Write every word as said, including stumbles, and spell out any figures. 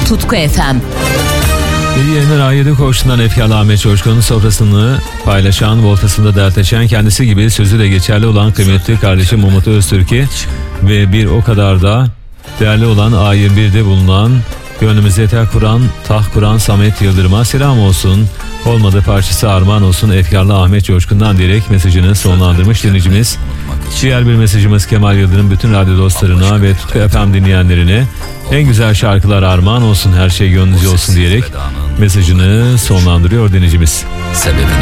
Tutku F M. İyi yayınlar. A yedi Koç'tan efkarlı Ahmet Coşkun'un sofrasını paylaşan, voltasında dertleşen, kendisi gibi sözü de geçerli olan kıymetli kardeşim Umut Öztürk'ü ve bir o kadar da değerli olan A yirmi bir'de bulunan, gönlümüze tek kuran, taht kuran Samet Yıldırım'a selam olsun. Olmadı parçası armağan olsun efkarlı Ahmet Coşkun'dan diyerek mesajını sonlandırmış dinleyicimiz. Diğer bir mesajımız Kemal Yıldırım bütün radyo dostlarına ve Tutku F M dinleyenlerine en güzel şarkılar armağan olsun, her şey gönlünüzce olsun diyerek mesajını sonlandırıyor dinleyicimiz. Sebebini